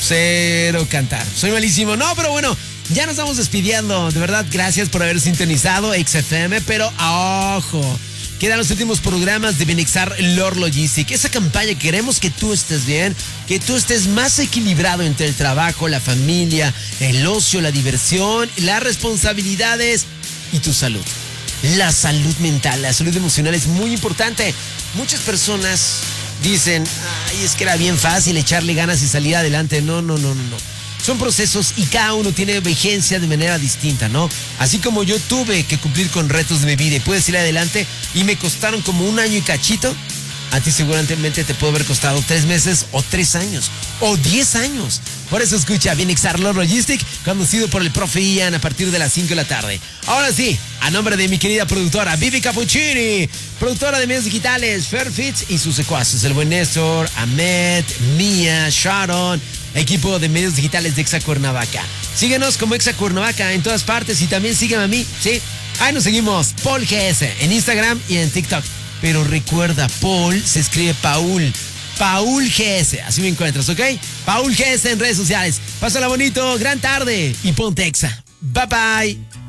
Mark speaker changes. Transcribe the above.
Speaker 1: Cero cantar. Soy malísimo. No, pero bueno, ya nos estamos despidiendo. De verdad, gracias por haber sintonizado XFM. Pero, ojo, quedan los últimos programas de Benixar Lord Logistic. Esa campaña, queremos que tú estés bien, que tú estés más equilibrado entre el trabajo, la familia, el ocio, la diversión, las responsabilidades y tu salud. La salud mental, la salud emocional es muy importante. Muchas personas dicen, ay, es que era bien fácil echarle ganas y salir adelante. No. Son procesos y cada uno tiene vigencia de manera distinta, ¿no? Así como yo tuve que cumplir con retos de mi vida y pude salir adelante y me costaron como 1 año y cachito, a ti seguramente te puede haber costado 3 meses o 3 años o 10 años. Por eso escucha Benixar Lord Logistic, conducido por el profe Ian a partir de las 5 de la tarde. Ahora sí, a nombre de mi querida productora Vivi Cappuccini, productora de medios digitales Fair Fits y sus secuaces, el buen Néstor, Ahmed, Mia, Sharon, equipo de medios digitales de Exa Cuernavaca. Síguenos como Exa Cuernavaca en todas partes y también sígueme a mí, ¿sí? Ahí nos seguimos, Paul GS, en Instagram y en TikTok. Pero recuerda, Paul se escribe Paul GS, así me encuentras, ¿ok? Paul GS en redes sociales. Pásala bonito, gran tarde y ponte Exa. Bye bye.